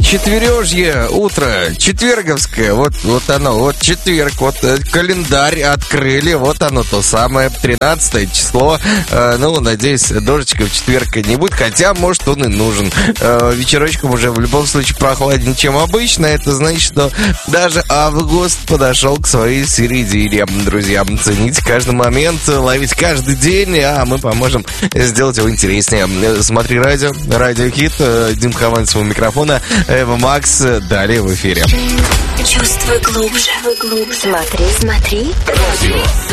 четвережье утро, четверговское, вот оно, вот четверг, вот календарь открыли, вот оно то самое, 13 число. Надеюсь, дождичка в четверг не будет, хотя, может, он и нужен. Вечерочком уже в любом случае прохладнее, чем обычно. Это значит, что даже август подошел к своей середине. Друзья, цените каждый момент, ловите каждый день, а мы поможем сделать его интереснее. Смотри радио, радиохит, Дим Хованцев у микрофона, Эва Макс, далее в эфире. Чувствуй глубже. Смотри. Радио.